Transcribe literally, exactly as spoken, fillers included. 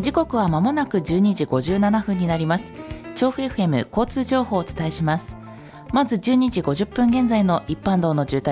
時刻は間もなくじゅうにじごじゅうななふんになります。調布 エフエム 交通情報をお伝えします。まずじゅうにじごじゅっぷん現在の一般道の渋滞